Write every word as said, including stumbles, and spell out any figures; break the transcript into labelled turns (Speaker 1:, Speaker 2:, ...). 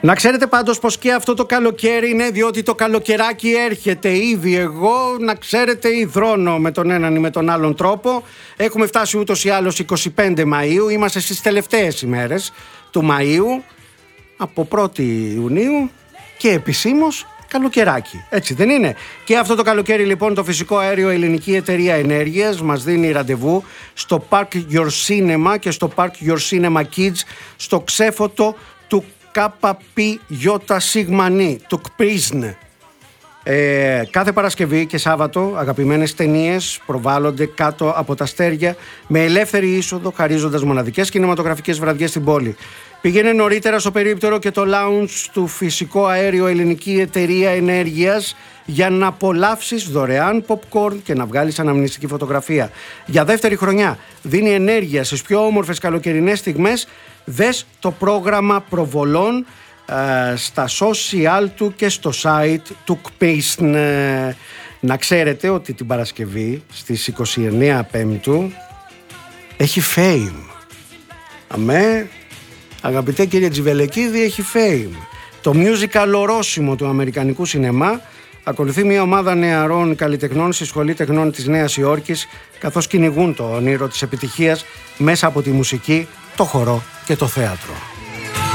Speaker 1: Να ξέρετε πάντως πως και αυτό το καλοκαίρι είναι, διότι το καλοκαιράκι έρχεται ήδη. Εγώ, να ξέρετε, υδρώνω με τον έναν ή με τον άλλον τρόπο. Έχουμε φτάσει ούτως ή άλλως εικοστή πέμπτη Μαΐου, είμαστε στις τελευταίες ημέρες του Μαΐου, από πρώτη Ιουνίου και επισήμως καλοκαιράκι, έτσι δεν είναι? Και αυτό το καλοκαίρι λοιπόν το Φυσικό Αέριο Ελληνική Εταιρεία Ενέργειας μας δίνει ραντεβού στο Park Your Cinema και στο Park Your Cinema Kids, στο ξέφωτο του ΚΠΙ του ΚΠΡΙΣΝ. Ε, κάθε Παρασκευή και Σάββατο αγαπημένες ταινίες προβάλλονται κάτω από τα αστέρια με ελεύθερη είσοδο, χαρίζοντας μοναδικές κινηματογραφικές βραδιές στην πόλη. Πήγαινε νωρίτερα στο περίπτερο και το lounge του Φυσικό Αέριο Ελληνική Εταιρεία Ενέργειας για να απολαύσεις δωρεάν popcorn και να βγάλεις αναμνηστική φωτογραφία. Για δεύτερη χρονιά δίνει ενέργεια στις πιο όμορφες καλοκαιρινές στιγμές. Δες το πρόγραμμα προβολών ε, στα social του και στο site του ΚΠΙΣΝ. Να ξέρετε ότι την Παρασκευή στις είκοσι εννέα Πέμπτου έχει fame. Αμέ, αγαπητέ κύριε Τζιβελεκίδη, έχει fame. Το musical ορόσημο του αμερικανικού σινεμά ακολουθεί μια ομάδα νεαρών καλλιτεχνών στη Σχολή Τεχνών της Νέας Υόρκης, καθώς κυνηγούν το όνειρο της επιτυχίας μέσα από τη μουσική, το χορό και το θέατρο.